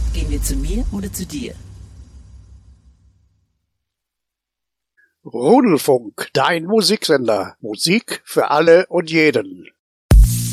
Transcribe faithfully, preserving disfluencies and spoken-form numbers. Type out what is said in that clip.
Gehen wir zu mir oder zu dir? Rudelfunk, dein Musiksender. Musik für alle und jeden.